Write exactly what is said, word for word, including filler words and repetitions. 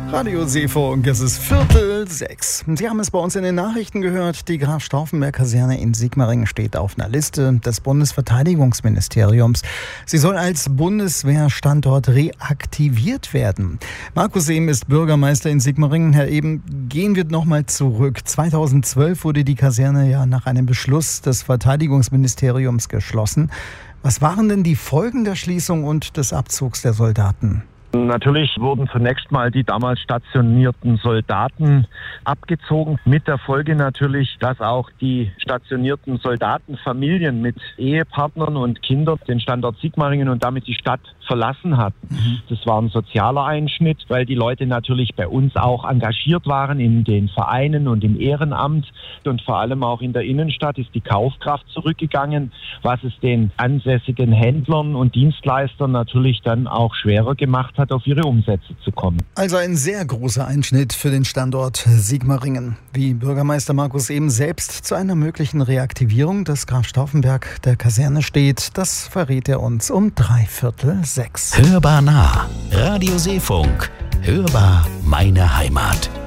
Radio Seefunk, es ist Viertel sechs. Sie haben es bei uns in den Nachrichten gehört, die Graf-Stauffenberg-Kaserne in Sigmaringen steht auf einer Liste des Bundesverteidigungsministeriums. Sie soll als Bundeswehrstandort reaktiviert werden. Markus Ehm ist Bürgermeister in Sigmaringen. Herr Ehm, gehen wir nochmal zurück. zweitausendzwölf wurde die Kaserne ja nach einem Beschluss des Verteidigungsministeriums geschlossen. Was waren denn die Folgen der Schließung und des Abzugs der Soldaten? Natürlich wurden zunächst mal die damals stationierten Soldaten abgezogen. Mit der Folge natürlich, dass auch die stationierten Soldatenfamilien mit Ehepartnern und Kindern den Standort Sigmaringen und damit die Stadt verlassen hatten. Mhm. Das war ein sozialer Einschnitt, weil die Leute natürlich bei uns auch engagiert waren in den Vereinen und im Ehrenamt. Und vor allem auch in der Innenstadt ist die Kaufkraft zurückgegangen, was es den ansässigen Händlern und Dienstleistern natürlich dann auch schwerer gemacht hat, auf ihre Umsätze zu kommen. Also ein sehr großer Einschnitt für den Standort Sigmaringen. Wie Bürgermeister Markus Ehm selbst zu einer möglichen Reaktivierung des Graf-Stauffenberg der Kaserne steht, das verrät er uns um dreiviertel sechs. Hörbar nah. Radio Seefunk. Hörbar meine Heimat.